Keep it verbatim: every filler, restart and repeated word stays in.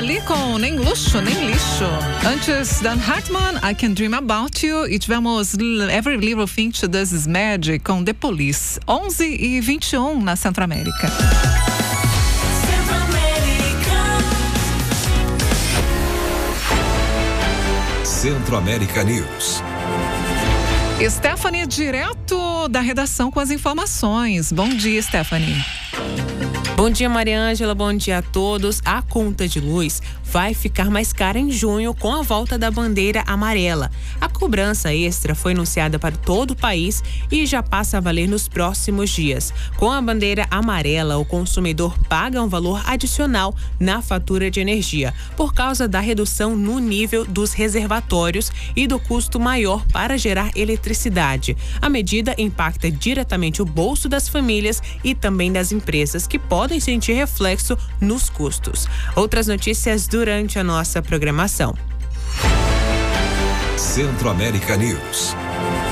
Ali com Nem Luxo, Nem Lixo. Antes, Dan Hartman, I Can Dream About You. E tivemos Every Little Thing to Does Is Magic com The Police. onze e vinte e um na Centro-América. Centro-América News. Stephanie, direto da redação com as informações. Bom dia, Stephanie. Bom dia, Mariângela. Bom dia a todos. A conta de luz vai ficar mais cara em junho com a volta da bandeira amarela. A cobrança extra foi anunciada para todo o país e já passa a valer nos próximos dias. Com a bandeira amarela, o consumidor paga um valor adicional na fatura de energia, por causa da redução no nível dos reservatórios e do custo maior para gerar eletricidade. A medida impacta diretamente o bolso das famílias e também das empresas, que podem sentir reflexo nos custos. Outras notícias durante a nossa programação. Centro-América News.